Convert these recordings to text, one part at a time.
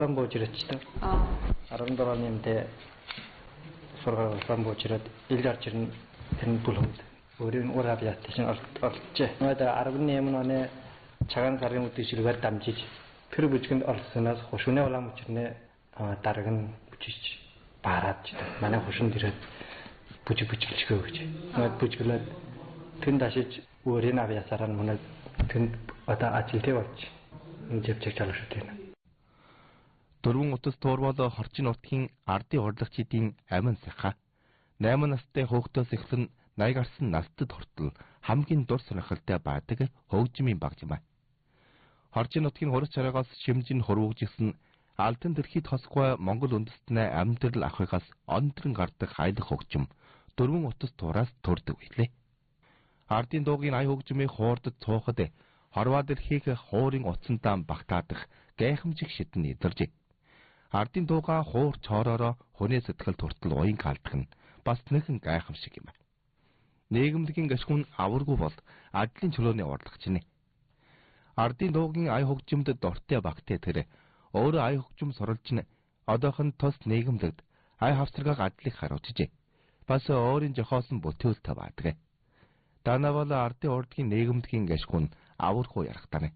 Самбочирчта. Арандаранимде сургал самбочират илжарчирн тэн булхамд. Өөрийн ур авьяатчин олчээ. Надаа 18 оны цагаан сарын үдшилгээр дамжиж тэр бүжгэнд орсноос хушууны улаан мөчрнээ дараг нь бүжиж баараад манай хушуунд ирээд бүжгэлчгөө гэж. Надад бүжгэлээд тэн дашиж өөрийн авьяасараа мунаг тэн одоо ажилтээ болж инжевчэг чалгаштай байна. Дөрвөн утас туурвал хорчин нутгийн ардын урлагчдын амин саха 8 настай хүүхдөөс эхлэн 80 гарсан настад хүртэл хамгийн дур сонирхолтой байдаг хөгжмийн баг юм аа. Хорчин нутгийн хурц чараагаас шимжин хурвуулжсэн алтан дэрхийд хосгүй Монгол үндэстнээ амьдрал авахыгаас ондрон гардаг хайлах хөгжим дөрвөн утас туураас төрдөг байлээ. Ардын дуугийн ая хөгжмийн хуурдад цуухад хорвоо дэрхийг хуурын утсандаа багтаадах гайхамшиг шидэн идэржээ. Ардын дууга хуур чоороо хүний сэтгэл хүртэл уян калдах нь бас нэгэн гайхамшиг юм. Нийгэмлэгийн гашгүн аваргүй бол ажлын чөлөөний урлагч нэ. Ардын дуугийн ая хөгжимд дуртай багтай тэр өөрөө ая хөгжим суралж н одоохон тус нийгэмлэгд ая хавцаргааг ажлыг харуулжээ. Бас өөрийн жохоосон бүтээлтэй байдаг. Данавал ардын урлагийн нийгэмлэгийн гашгүн аваргүй ярахтаа.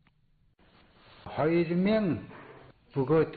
2000 бөгөөд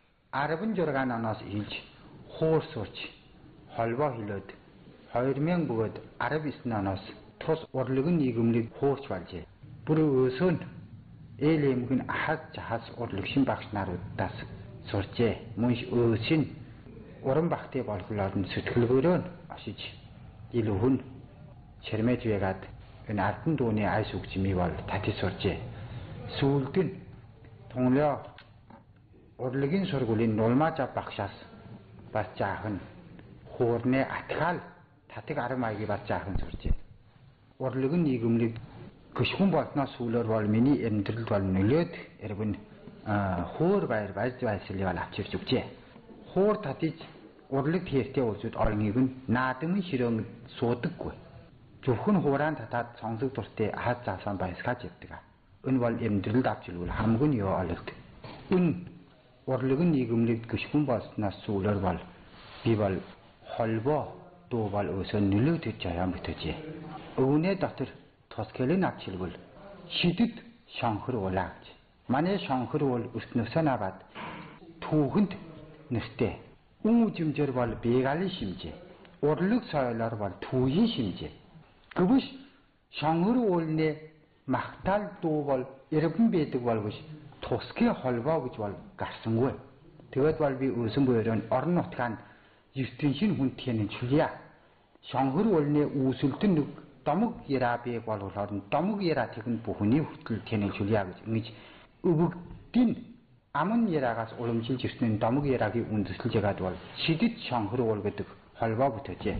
16 оноос ийж хуур сурч холбоо хилээд 2000 бөгөөд 19 оноос тус урлагийн нийгэмлэг хуурч болжээ. Бүр өсөөнд ээл эмгэн ахад жахас урлагшин багш наруудаас сурчээ. Мөнш өсин уран багтыг болголоод сэтгэлгөөрөө ашиж ил өвн чэрмэж вэгаад энэ ардын дууны айс хөгжмийг бол татиж сурчээ. Сүүлд нь тунлоо урлагийн сургуулийн нулмажа багшаас бас жаахан хуурны атгаал татыг арга маягийг бас жаахан сурчээ. Урлагийн нийгэмлэг гүшгүн болсноос сүүлээр бол миний амьдралд бол нөлөөд эргэн хуур баяр баясгалыг авчирч өгчээ. Хуур татиж урлаг тэртээ улсууд орныг нь наадмын ширэн суудаггүй. Зөвхөн хуурaan татаад сонсог дуртай хаад заасан баясгаж явдаг. Энэ бол амьдралд авчирвал хамгийн юу ололт. Энэ урлагийн нийгэмлэг гүшгүн болсноос сүүлээр бол би бол холбоо дуу бол өсөө нөлөөдөж яам битээжээ. Өвнөө дотор тосгэлэн авчирвал шидэд шонхор улаа гэж. Манай шонхор бол өснөөсөө наваад түүхэнд нэртэй. Үн жимжэр бол бегалын шимжээ. Урлаг соёлоор бол түүхийн шимжээ. Гэвч шонхор уулны магтаал дуу бол эргэн байдаг болвч тусгийн холбоо гэж бол гарсангүй. Тэгээд бол би өсөн буурын орон нутгаанд ертөнцийн хүнд тэнэн чүлья. Шонхор уулны үүсэлтэн нэг домог яраа би болголоор домог яраа тэгэн бүхний хүртэл тэнэн чүлья гэж ингэж өвөгдийн аман яраагаас уламжилж ирсэн домог яраагийн үндэслэж ягаад бол шидэд шонхор уул гэдэг холбоо бүтээжээ.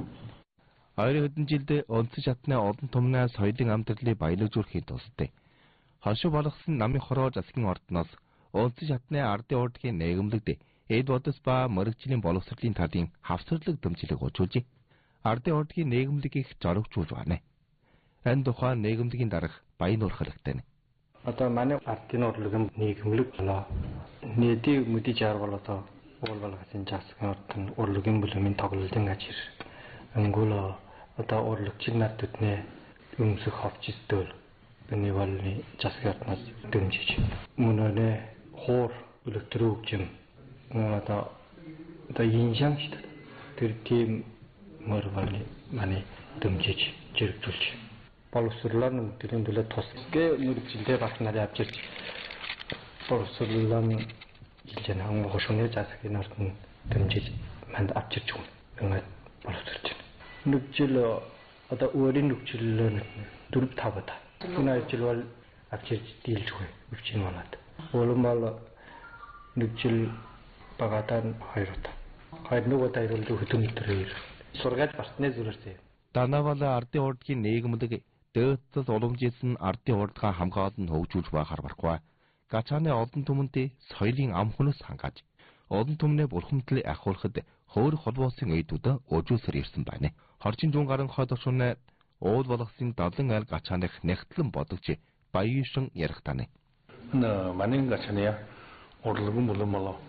20 жилд онцгой шатны олон томны соёлын амьдралыг баялагжуулахын тулд хошуу болгосон намын хороо засгийн ордноос онцгой шатны ардын урлагийн нийгэмлэгд эд бодос ба мөрөгчлийн боловсролын талын хавцарлаг дэмжлэг учруулжээ. Ардын урлагийн нийгэмлэгийг зоригжуулж байна. Энэ тухайн нийгэмлэгийн дарга Баянур хэлэгтэй. Одоо манай ардын урлагийн нийгэмлэг болоо нийтийн мэдээж аргал одоо уулгалгасан засгийн ордон урлагийн бүлэмийн тоглолтын ажир ангуул одоо урлагчин надад нэ өмсөх ховчтой энэ болны засгийн ордноос дэмжиж мөнөө хуур электрогжим одоо инжан шүү дээ. Тэр тийм мөрвали манай дэмжиж зэрэгжүүлж боловсруулаад нүдлийн төлөө тусгээ мөрөгчлөө багш нарын авчирч боловсруулаад илжэн хошууны засгийн ордон дэмжиж манд авчирч өгнө. Боловсруулж байна. Нэг жил одоо өөрийн нүгчлэлээр 4-5 удаа. Энэ ажил бол авчирч дийлжгүй өвчин манад. Улмал нэг жил багатаа 2 удаа. 2 удаа ирвэл хөдөлмөрөөр сургаал бартны зүрхсээ. Данавал ардын урлагийн нийгэмлэг дээдсэл уламжлсан ардын урлагаа хамгаалан нь хөгжүүлж байхаар барахгүй. Гачааны олон түмэнд соёлын ам хүнс хангааж олон түмнээ бурхамдлыг ахиулахад хөөр холбоосын үедүүд өжүүлсээр ирсэн байна. Хорчин зүүн гарын хойд орчууны уул болгосын 70 айл гачааных нэгтлэн бодогч Баяшин ярихтаны. Манай гачааны урлаган болон болоо.